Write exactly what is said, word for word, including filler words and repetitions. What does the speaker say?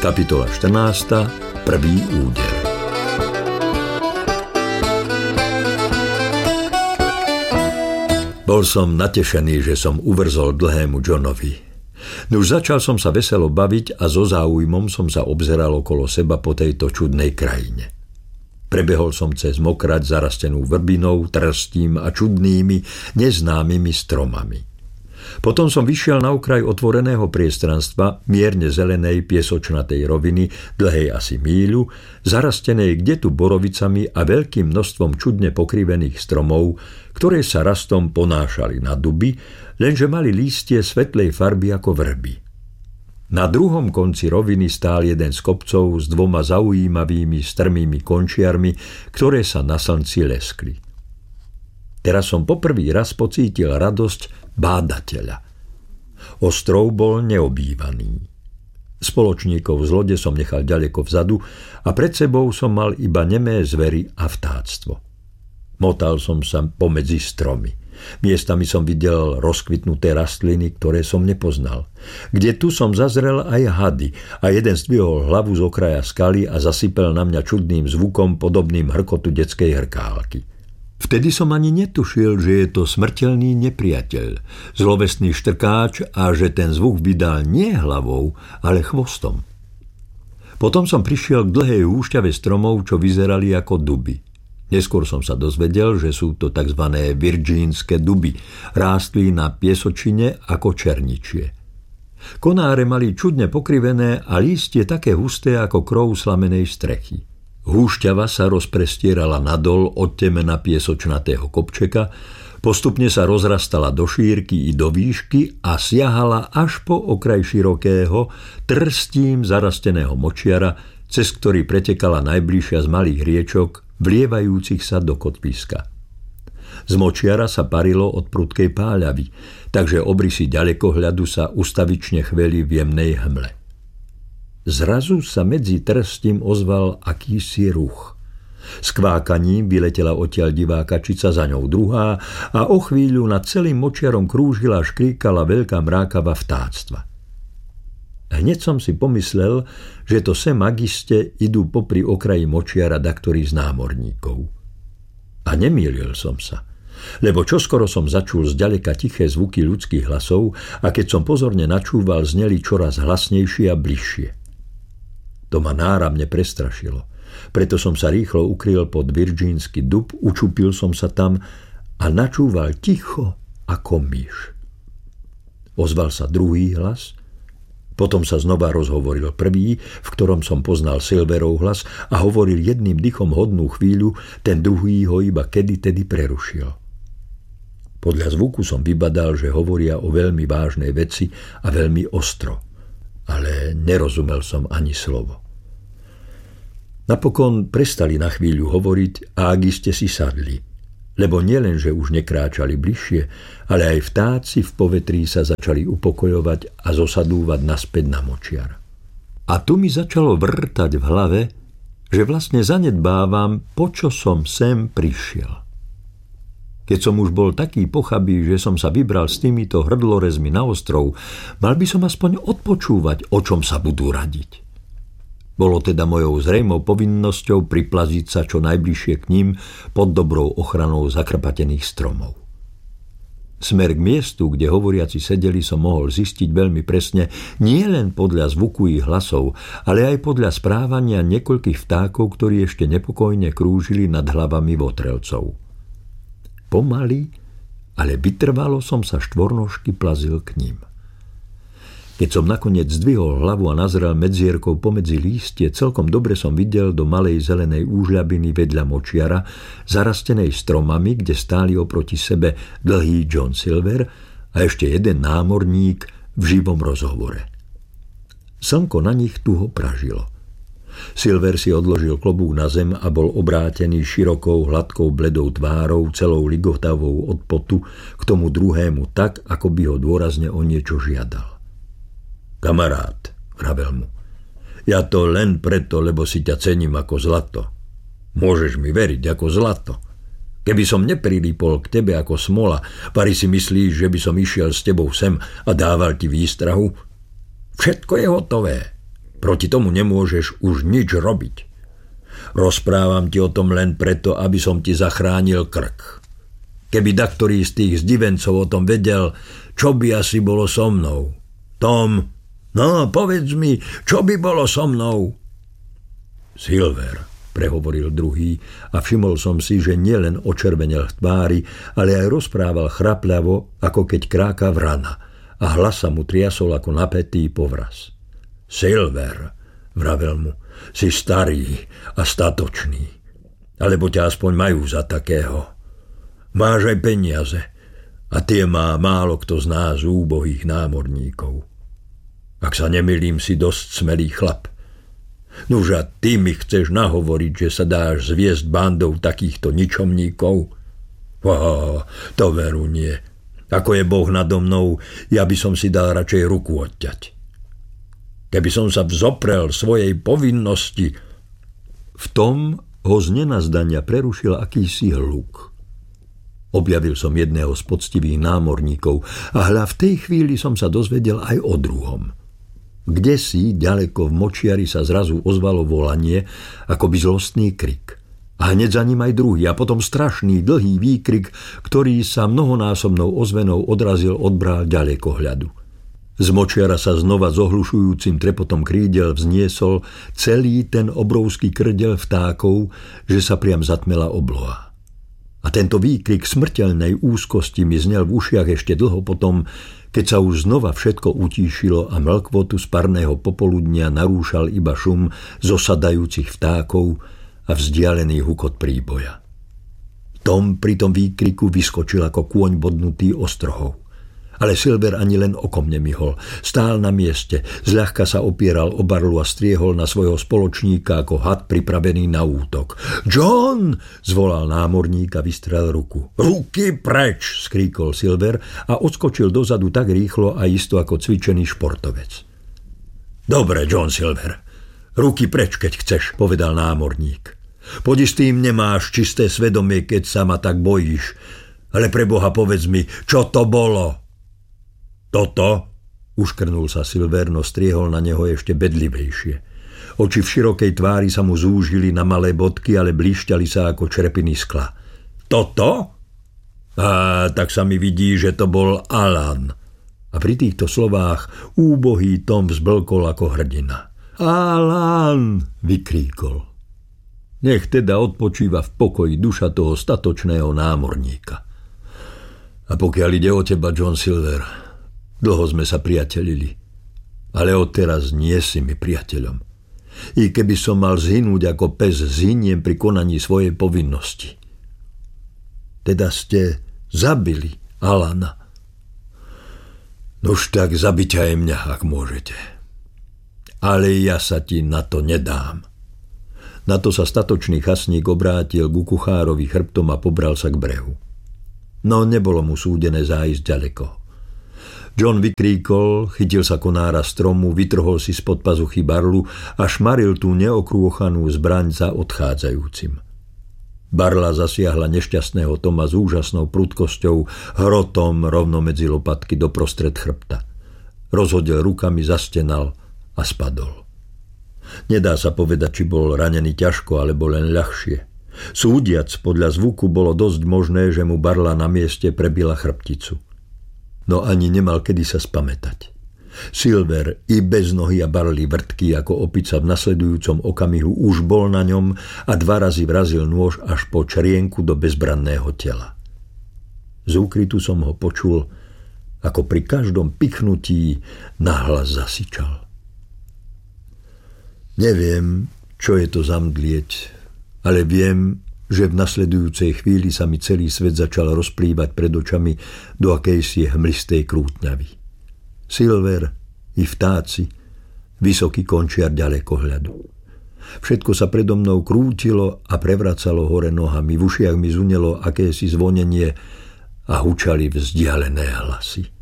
Kapitola štrnásta. Prvý úder. Bol som natešený, že som uvrzol dlhému Johnovi. Nuž začal som sa veselo baviť a so záujmom som sa obzeral okolo seba po tejto čudnej krajine. Prebehol som cez mokrať zarastenú vrbinou, trstím a čudnými, neznámymi stromami. Potom som vyšiel na okraj otvoreného priestranstva, mierne zelenej piesočnatej roviny, dlhej asi míľu, zarastenej kdetu borovicami a veľkým množstvom čudne pokrivených stromov, ktoré sa rastom ponášali na duby, lenže mali lístie svetlej farby ako vrby. Na druhom konci roviny stál jeden z kopcov s dvoma zaujímavými strmými končiarmi, ktoré sa na slnci leskli. Teraz som poprvý raz pocítil radosť bádateľa. Ostrov bol neobývaný. Spoločníkov z lode som nechal ďaleko vzadu a pred sebou som mal iba nemé zvery a vtáctvo. Motal som sa pomedzi stromy. Miestami som videl rozkvitnuté rastliny, ktoré som nepoznal. Kde tu som zazrel aj hady a jeden zdvihol hlavu z okraja skaly a zasypel na mňa čudným zvukom podobným hrkotu detskej hrkálky. Vtedy som ani netušil, že je to smrteľný nepriateľ, zlovesný štrkáč a že ten zvuk vydal nie hlavou, ale chvostom. Potom som prišiel k dlhej húšťave stromov, čo vyzerali ako duby. Neskôr som sa dozvedel, že sú to tzv. Virgínske duby, rástli na piesočine ako černičie. Konáre mali čudne pokrivené a lístie také husté ako krov slamenej strechy. Húšťava sa rozprestierala nadol od temena piesočnatého kopčeka, postupne sa rozrastala do šírky i do výšky a siahala až po okraj širokého, trstím zarasteného močiara, cez ktorý pretekala najbližšia z malých riečok, vlievajúcich sa do kotviska. Z močiara sa parilo od prudkej páľavy, takže obrysy ďalekohľadu sa ustavične chveli v jemnej hmle. Zrazu sa medzi trstím ozval akýsi ruch. S kvákaním vyletela odtiaľ divá kačica, za ňou druhá a o chvíľu nad celým močiarom krúžila a škríkala veľká mrákava vtáctva. Hneď som si pomyslel, že to sem magiste idú popri okraji močiara daktorí z námorníkov. A nemýlil som sa, lebo čoskoro som začul zďaleka tiché zvuky ľudských hlasov a keď som pozorne načúval, zneli čoraz hlasnejšie a bližšie. To ma náramne prestrašilo. Preto som sa rýchlo ukryl pod virgínsky dub, učupil som sa tam a načúval ticho ako myš. Ozval sa druhý hlas, potom sa znova rozhovoril prvý, v ktorom som poznal Silverov hlas a hovoril jedným dychom hodnú chvíľu, ten druhý ho iba kedy-tedy prerušil. Podľa zvuku som vybadal, že hovoria o veľmi vážnej veci a veľmi ostro, ale nerozumel som ani slovo. Napokon prestali na chvíľu hovoriť a agiste si sadli, lebo nielen, že už nekráčali bližšie, ale aj vtáci v povetrí sa začali upokojovať a zosadúvať naspäť na močiar. A tu mi začalo vrtať v hlave, že vlastne zanedbávam, po čo som sem prišiel. Keď som už bol taký pochabý, že som sa vybral s týmito hrdlorezmi na ostrov, mal by som aspoň odpočúvať, o čom sa budú radiť. Bolo teda mojou zrejmou povinnosťou priplaziť sa čo najbližšie k ním pod dobrou ochranou zakrpatených stromov. Smer k miestu, kde hovoriaci sedeli, som mohol zistiť veľmi presne nie len podľa zvuku ich hlasov, ale aj podľa správania niekoľkých vtákov, ktorí ešte nepokojne krúžili nad hlavami votrelcov. Pomaly, ale vytrvalo som sa štvornožky plazil k ním. Keď som nakoniec zdvihol hlavu a nazrel medzierkou pomedzi lístie, celkom dobre som videl do malej zelenej úžľabiny vedľa močiara, zarastenej stromami, kde stáli oproti sebe dlhý John Silver a ešte jeden námorník v živom rozhovore. Slnko na nich tuho pražilo. Silver si odložil klobúk na zem a bol obrátený širokou, hladkou, bledou tvárou, celou ligotavou od potu k tomu druhému tak, ako by ho dôrazne o niečo žiadal. Kamarát, vravel mu, ja to len preto, lebo si ťa cením ako zlato. Môžeš mi veriť ako zlato. Keby som neprilípol k tebe ako smola, pari si myslíš, že by som išiel s tebou sem a dával ti výstrahu? Všetko je hotové. Proti tomu nemôžeš už nič robiť. Rozprávam ti o tom len preto, aby som ti zachránil krk. Keby daktorý z tých zdivencov o tom vedel, čo by asi bolo so mnou? Tom, no povedz mi, čo by bolo so mnou? Silver, prehovoril druhý a všimol som si, že nielen očervenel v tvári, ale aj rozprával chrapľavo, ako keď kráka vrana a hlas sa mu triasol ako napätý povraz. Silver, vravel mu, si starý a statočný, alebo ťa aspoň majú za takého. Máš aj peniaze a tie má málo kto z nás úbohých námorníkov. Ak sa nemýlim, si dosť smelý chlap. Nuž a ty mi chceš nahovoriť, že sa dáš zviesť bandou takýchto ničomníkov? Ó, to veru nie. Ako je Boh nado mnou, ja by som si dal radšej ruku odťať. Keby som sa vzoprel svojej povinnosti. V tom ho z nenazdania prerušil akýsi hluk. Objavil som jedného z poctivých námorníkov a hľa v tej chvíli som sa dozvedel aj o druhom. Kdesi, ďaleko v močiari sa zrazu ozvalo volanie, akoby zlostný krik. A hneď za ním aj druhý a potom strašný, dlhý výkrik, ktorý sa mnohonásobnou ozvenou odrazil od brál ďalekohľadu. Z močiara sa znova zohlušujúcim trepotom krídel vzniesol celý ten obrovský krdel vtákov, že sa priam zatmela obloha. A tento výkrik smrteľnej úzkosti mi znel v ušiach ešte dlho potom, keď sa už znova všetko utíšilo a mlkvotu z parného popoludnia narúšal iba šum zosadajúcich vtákov a vzdialený hukot príboja. Tom pri tom výkriku vyskočil ako kôň bodnutý ostrohou. Ale Silver ani len okom nemihol. Stál na mieste, zľahka sa opieral o barlu a striehol na svojho spoločníka ako had pripravený na útok. John! Zvolal námorník a vystrel ruku. Ruky preč! Skríkol Silver a odskočil dozadu tak rýchlo a isto ako cvičený športovec. Dobre, John Silver, ruky preč, keď chceš, povedal námorník. Poď s tým nemáš čisté svedomie, keď sa ma tak bojíš. Ale pre Boha povedz mi, čo to bolo? Toto? Uškrnul sa Silver, no striehol na neho ešte bedlivejšie. Oči v širokej tvári sa mu zúžili na malé bodky, ale blíšťali sa ako črepiny skla. Toto? Á, tak sa mi vidí, že to bol Alan. A pri týchto slovách úbohý Tom vzblkol ako hrdina. Alan! Vykríkol. Nech teda odpočíva v pokoji duša toho statočného námorníka. A pokiaľ ide o teba, John Silver, dlho sme sa priatelili, ale odteraz nie si mi priateľom. I keby som mal zhynúť ako pes, zhyniem pri konaní svojej povinnosti. Teda ste zabili Alana. Nož tak zabiť aj mňa, ak môžete. Ale ja sa ti na to nedám. Na to sa statočný chasník obrátil ku kuchárovi chrbtom a pobral sa k brehu. No nebolo mu súdené zájsť ďaleko. John vykríkol, chytil sa konára stromu, vytrhol si spod pazuchy barlu a šmaril tú neokrôchanú zbraň za odchádzajúcim. Barla zasiahla nešťastného Toma s úžasnou prudkosťou, hrotom rovno medzi lopatky doprostred chrbta. Rozhodil rukami, zastenal a spadol. Nedá sa povedať, či bol ranený ťažko, alebo len ľahšie. Súdiac podľa zvuku bolo dosť možné, že mu barla na mieste prebila chrbticu. No ani nemal kedy sa spamätať. Silver i bez nohy a barly vrtký ako opica v nasledujúcom okamihu už bol na ňom a dva razy vrazil nôž až po črienku do bezbranného tela. Z úkrytu som ho počul, ako pri každom pichnutí nahlas zasičal. Neviem, čo je to zamdlieť, ale viem, že v nasledujúcej chvíli sa mi celý svet začal rozplývať pred očami do akejsi hmlistej krútňavy. Silver i vtáci, vysoký končiar ďalekohľadu. Všetko sa predo mnou krútilo a prevracalo hore nohami, v ušiach mi zunelo akési zvonenie a hučali vzdialené hlasy.